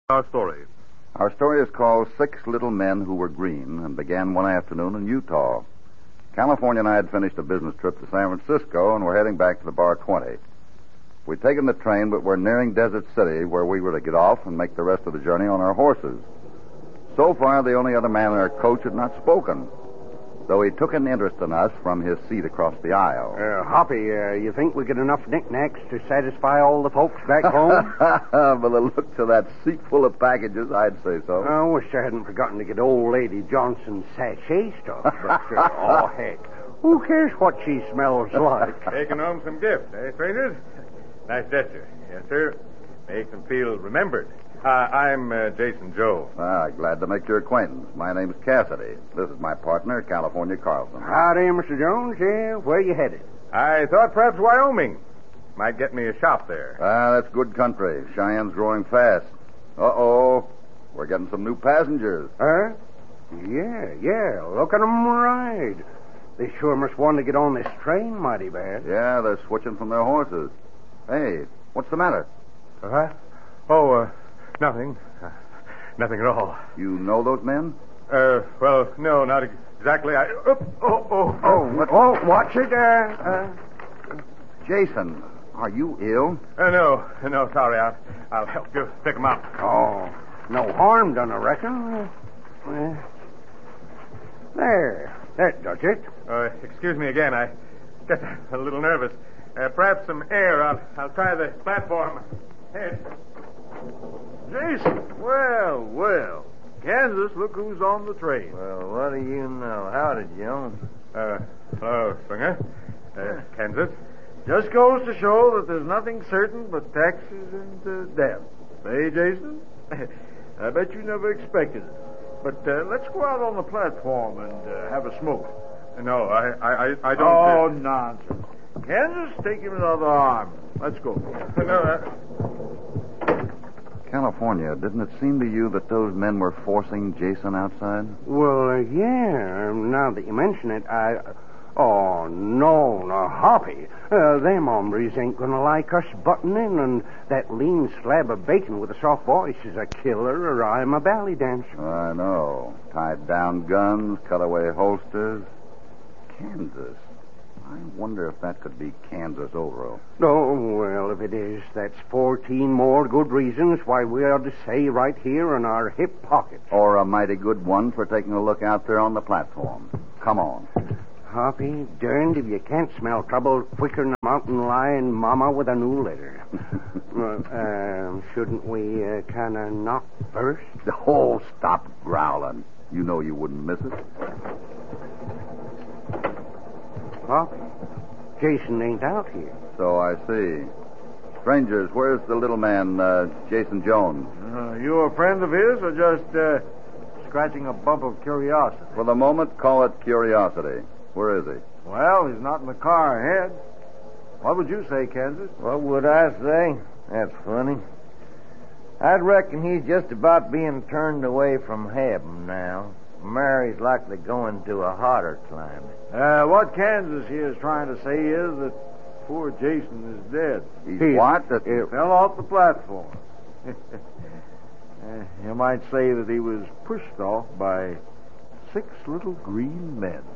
Our story. Our story is called Six Little Men Who Were Green and began one afternoon in Utah. California and I had finished a business trip to San Francisco and were heading back to the Bar 20. We'd taken the train, but were nearing Desert City, where we were to get off and make the rest of the journey on our horses. So far, the only other man in our coach had not spoken, though he took an interest in us from his seat across the aisle. Hoppy, you think we get enough knickknacks to satisfy all the folks back home? By the looks of that seat full of packages, I'd say so. I wish I hadn't forgotten to get old Lady Johnson's sachet stuff. But, oh, heck. Who cares what she smells like? Taking home some gifts, eh, strangers? Nice gesture. Yes, sir. Makes them feel remembered. I'm Jason Joe. Glad to make your acquaintance. My name's Cassidy. This is my partner, California Carlson. Howdy, Mr. Jones. Yeah, where you headed? I thought perhaps Wyoming might get me a shop there. That's good country. Cheyenne's growing fast. Uh-oh. We're getting some new passengers. Huh? Yeah. Look at 'em ride. They sure must want to get on this train mighty bad. Yeah, they're switching from their horses. Hey, what's the matter? Nothing. Nothing at all. You know those men? Well, no, not exactly. Watch it. Jason, are you ill? No, sorry. I'll help you pick them up. Oh, no harm done, I reckon. There. That does it. Excuse me again. I get a little nervous. Perhaps some air. I'll try the platform. Head. Jason, well. Kansas, look who's on the train. Well, what do you know? Howdy, Jones. Hello, Springer. Kansas. Just goes to show that there's nothing certain but taxes and death. Hey, Jason? I bet you never expected it. But let's go out on the platform and have a smoke. No, I don't... Oh, nonsense. Kansas, take him another arm. Let's go. California, didn't it seem to you that those men were forcing Jason outside? Well, yeah. Now that you mention it, Oh, no, Hoppy. Them hombres ain't gonna like us butting in, and that lean slab of bacon with a soft voice is a killer, or I'm a ballet dancer. I know. Tied down guns, cutaway holsters. Kansas. I wonder if that could be Kansas Oro. Oh, well, if it is, that's 14 more good reasons why we ought to stay right here in our hip pockets. Or a mighty good one for taking a look out there on the platform. Come on. Hoppy, darned if you can't smell trouble quicker than a mountain lion mama with a new litter. Shouldn't we kind of knock first? Oh, stop growling. You know you wouldn't miss it. Hoppy, Jason ain't out here. So I see. Strangers, where's the little man, Jason Jones? You a friend of his or just scratching a bump of curiosity? For the moment, call it curiosity. Where is he? Well, he's not in the car ahead. What would you say, Kansas? What would I say? That's funny. I'd reckon he's just about being turned away from heaven now. Mary's likely going to a hotter climate. What Kansas here is trying to say is that poor Jason is dead. He's what? He fell off the platform. You might say that he was pushed off by 6 little green men.